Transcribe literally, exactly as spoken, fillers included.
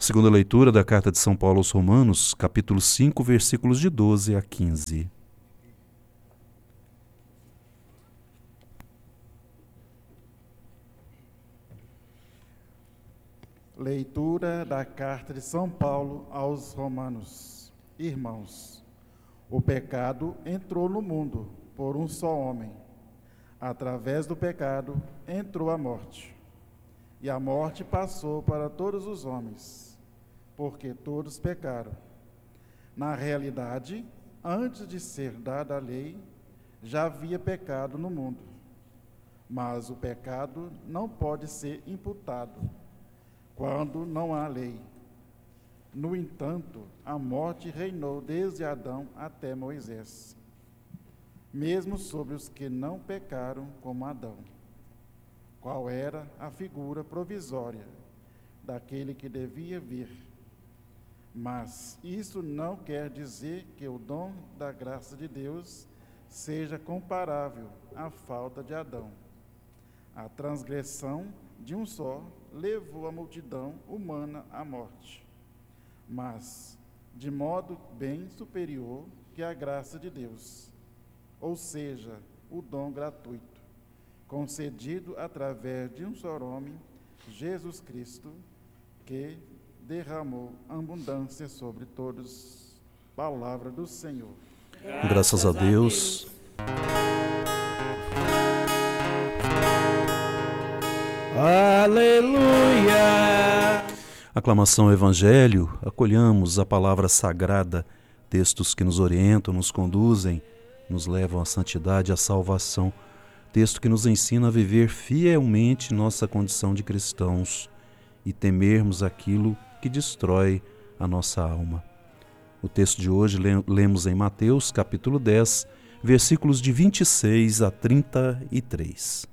Segunda leitura da Carta de São Paulo aos Romanos, capítulo cinco, versículos de doze a quinze. Leitura da Carta de São Paulo aos Romanos. Irmãos, o pecado entrou no mundo por um só homem. Através do pecado entrou a morte. E a morte passou para todos os homens, porque todos pecaram. Na realidade, antes de ser dada a lei, já havia pecado no mundo. Mas o pecado não pode ser imputado quando não há lei. No entanto, a morte reinou desde Adão até Moisés, mesmo sobre os que não pecaram como Adão, qual era a figura provisória daquele que devia vir. Mas isso não quer dizer que o dom da graça de Deus seja comparável à falta de Adão. A transgressão de um só levou a multidão humana à morte, mas de modo bem superior que a graça de Deus, ou seja, o dom gratuito, concedido através de um só homem, Jesus Cristo, que derramou abundância sobre todos. Palavra do Senhor. Graças a Deus. Aleluia! Aclamação ao Evangelho, acolhamos a palavra sagrada, textos que nos orientam, nos conduzem, nos levam à santidade e à salvação, texto que nos ensina a viver fielmente nossa condição de cristãos e temermos aquilo que destrói a nossa alma. O texto de hoje lemos em Mateus, capítulo dez, versículos de vinte e seis a trinta e três.